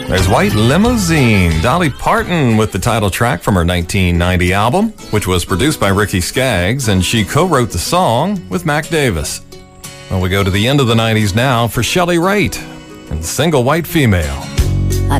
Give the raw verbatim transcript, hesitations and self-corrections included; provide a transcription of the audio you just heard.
There's White Limousine, Dolly Parton with the title track from her nineteen ninety album, which was produced by Ricky Skaggs, and she co-wrote the song with Mac Davis. Well, we go to the end of the nineties now for Shelley Wright and the single White Female.